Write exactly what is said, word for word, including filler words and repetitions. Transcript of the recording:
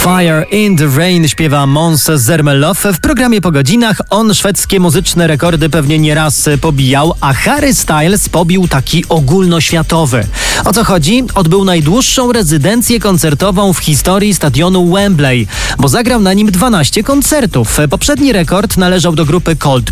Fire in the Rain śpiewa Måns Zelmerlöw. W programie Po godzinach on szwedzkie muzyczne rekordy pewnie nieraz pobijał, a Harry Styles pobił taki ogólnoświatowy. O co chodzi? Odbył najdłuższą rezydencję koncertową w historii stadionu Wembley, bo zagrał na nim dwanaście koncertów. Poprzedni rekord należał do grupy Coldplay.